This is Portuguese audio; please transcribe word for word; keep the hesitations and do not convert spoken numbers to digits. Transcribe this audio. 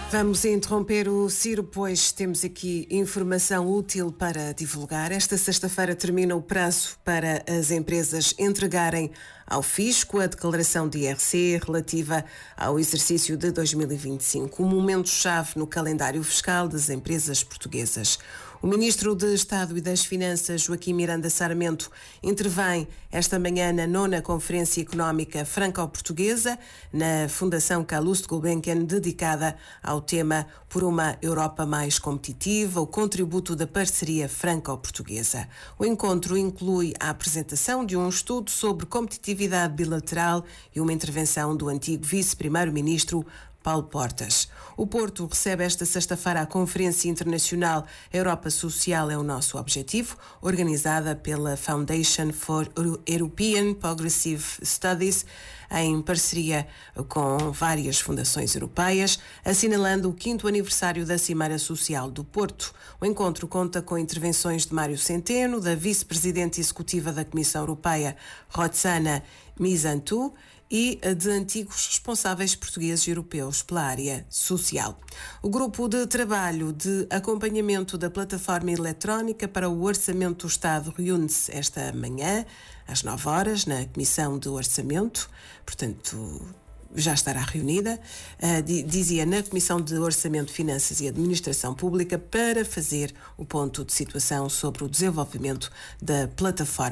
Vamos interromper o Ciro, pois temos aqui informação útil para divulgar. Esta sexta-feira termina o prazo para as empresas entregarem ao Fisco a declaração de I R C relativa ao exercício de dois mil e vinte e cinco, um momento-chave no calendário fiscal das empresas portuguesas. O Ministro de Estado e das Finanças, Joaquim Miranda Sarmento, intervém esta manhã na nona Conferência Económica Franco-Portuguesa, na Fundação Calouste Gulbenkian, dedicada ao tema Por uma Europa mais competitiva, o contributo da parceria franco-portuguesa. O encontro inclui a apresentação de um estudo sobre competitividade bilateral e uma intervenção do antigo vice-primeiro-ministro Paulo Portas. O Porto recebe esta sexta-feira a Conferência Internacional Europa Social é o Nosso Objetivo, organizada pela Foundation for European Progressive Studies, em parceria com várias fundações europeias, assinalando o quinto aniversário da Cimeira Social do Porto. O encontro conta com intervenções de Mário Centeno, da Vice-Presidente Executiva da Comissão Europeia, Roxana Mizantou, e de antigos responsáveis portugueses e europeus pela área social. O grupo de trabalho de acompanhamento da plataforma eletrónica para o Orçamento do Estado reúne-se esta manhã, às nove horas, na Comissão de Orçamento, portanto já estará reunida, uh, dizia na Comissão de Orçamento, Finanças e Administração Pública, para fazer o ponto de situação sobre o desenvolvimento da plataforma